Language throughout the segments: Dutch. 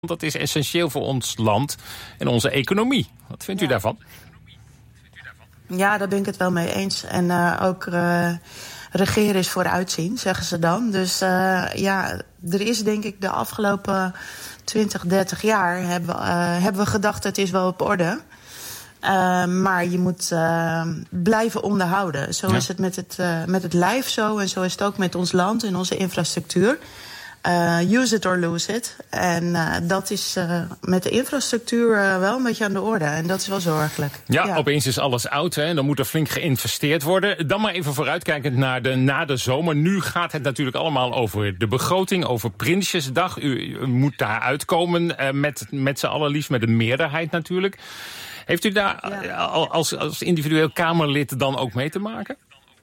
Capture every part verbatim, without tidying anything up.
Dat is essentieel voor ons land en onze economie. Wat vindt u ja. daarvan? Ja, daar ben ik het wel mee eens. En uh, ook uh, regeren is vooruitzien, zeggen ze dan. Dus uh, ja, er is denk ik de afgelopen twintig, dertig jaar... hebben, uh, hebben we gedacht het is wel op orde. Uh, maar je moet uh, blijven onderhouden. Zo ja. is het met het, uh, met het lijf zo en zo is het ook met ons land en onze infrastructuur. Uh, use it or lose it. En uh, dat is uh, met de infrastructuur uh, wel een beetje aan de orde. En dat is wel zorgelijk. Ja, ja. Opeens is alles oud, hè? Dan moet er flink geïnvesteerd worden. Dan maar even vooruitkijkend naar de, na de zomer. Nu gaat het natuurlijk allemaal over de begroting, over Prinsjesdag. U, u moet daar uitkomen uh, met, met z'n allen liefst, met een meerderheid natuurlijk. Heeft u daar ja. als, als individueel Kamerlid dan ook mee te maken?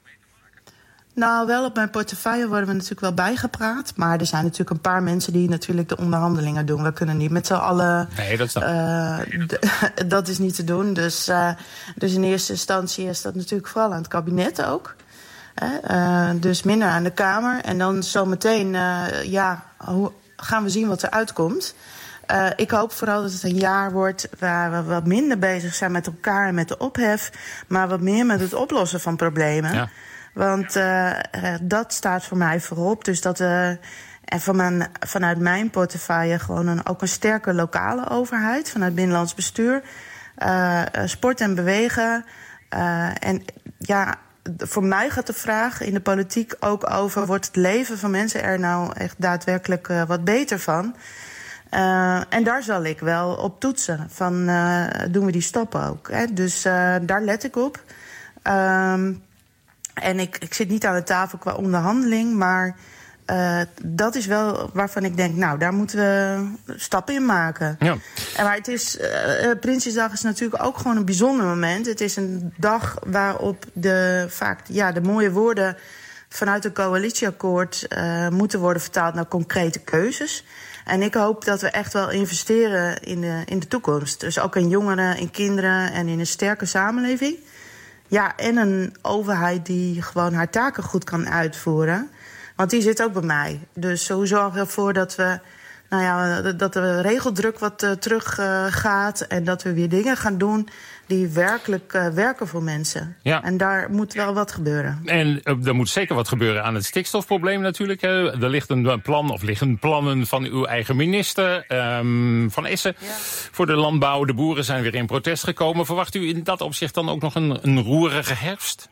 Nou, wel op mijn portefeuille worden we natuurlijk wel bijgepraat. Maar er zijn natuurlijk een paar mensen die natuurlijk de onderhandelingen doen. We kunnen niet met z'n allen... Nee, dat is, uh, d- dat is niet te doen. Dus, uh, dus in eerste instantie is dat natuurlijk vooral aan het kabinet ook. Uh, dus minder aan de Kamer. En dan zometeen, uh, ja, hoe, gaan we zien wat er uitkomt. Uh, ik hoop vooral dat het een jaar wordt waar we wat minder bezig zijn met elkaar en met de ophef. Maar wat meer met het oplossen van problemen. Ja. Want uh, uh, dat staat voor mij voorop. Dus dat uh, en van mijn, vanuit mijn portefeuille gewoon een, ook een sterke lokale overheid. Vanuit binnenlands bestuur. Uh, sport en bewegen. Uh, en ja, voor mij gaat de vraag in de politiek ook over... wordt het leven van mensen er nou echt daadwerkelijk uh, wat beter van? Uh, en daar zal ik wel op toetsen. Van uh, doen we die stappen ook. Hè? Dus uh, daar let ik op. Um, En ik, ik zit niet aan de tafel qua onderhandeling, maar uh, dat is wel waarvan ik denk, nou, daar moeten we stappen in maken. Ja. En maar het is, uh, Prinsjesdag is natuurlijk ook gewoon een bijzonder moment. Het is een dag waarop de, vaak ja, de mooie woorden vanuit een coalitieakkoord uh, moeten worden vertaald naar concrete keuzes. En ik hoop dat we echt wel investeren in de, in de toekomst. Dus ook in jongeren, in kinderen en in een sterke samenleving. Ja, en een overheid die gewoon haar taken goed kan uitvoeren. Want die zit ook bij mij. Dus hoe zorgen we ervoor dat we, nou ja, dat de regeldruk wat uh, terug uh, gaat en dat we weer dingen gaan doen die werkelijk uh, werken voor mensen. Ja. En daar moet wel wat gebeuren. En uh, er moet zeker wat gebeuren aan het stikstofprobleem natuurlijk. Hè. Er ligt een plan, of liggen plannen van uw eigen minister, um, Van Essen, ja. voor de landbouw. De boeren zijn weer in protest gekomen. Verwacht u in dat opzicht dan ook nog een, een roerige herfst?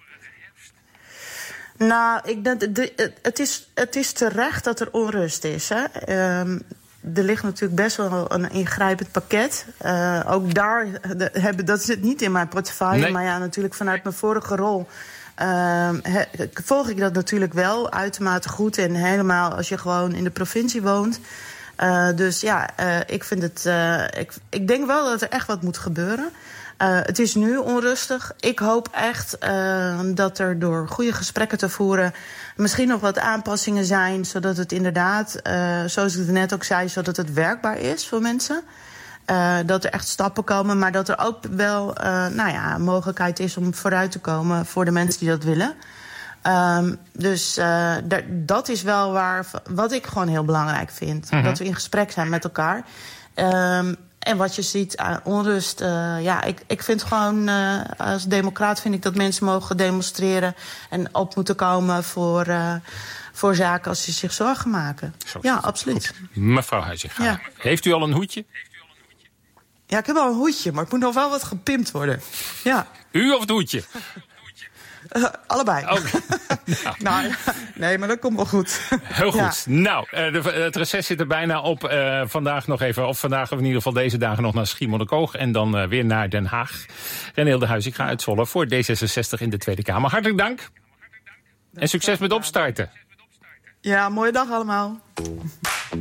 Nou, ik, de, de, het, is, het is terecht dat er onrust is. Hè. Um, Er ligt natuurlijk best wel een ingrijpend pakket. Uh, ook daar, de, hebben, dat zit niet in mijn portefeuille. Nee. Maar ja, natuurlijk vanuit mijn vorige rol uh, he, volg ik dat natuurlijk wel uitermate goed. En helemaal als je gewoon in de provincie woont. Uh, dus ja, uh, ik vind het. Uh, ik, ik denk wel dat er echt wat moet gebeuren. Uh, het is nu onrustig. Ik hoop echt uh, dat er door goede gesprekken te voeren misschien nog wat aanpassingen zijn, zodat het inderdaad, uh, zoals ik het net ook zei, zodat het werkbaar is voor mensen. Uh, dat er echt stappen komen, maar dat er ook wel uh, nou ja, een mogelijkheid is om vooruit te komen voor de mensen die dat willen. Um, dus uh, d- dat is wel waar, wat ik gewoon heel belangrijk vind. Mm-hmm. Dat we in gesprek zijn met elkaar. Um, En wat je ziet aan onrust, uh, ja, ik, ik vind gewoon, uh, als democraat vind ik dat mensen mogen demonstreren en op moeten komen voor, uh, voor zaken als ze zich zorgen maken. Zo, ja, absoluut. Goed. Mevrouw Huizinga, ja. Heeft u al een hoedje? Ja, ik heb al een hoedje, maar het moet nog wel wat gepimpt worden. Ja. U of het hoedje? Uh, allebei. Okay. nou. nou, nee, maar dat komt wel goed. Heel goed. Ja. Nou, uh, de, het reces zit er bijna op. Uh, vandaag nog even, of vandaag of in ieder geval deze dagen nog naar Schiermonnikoog. En dan uh, weer naar Den Haag. René de Huizinga uit Zwolle voor D zesenzestig in de Tweede Kamer. Hartelijk dank. En succes met opstarten. Ja, mooie dag allemaal.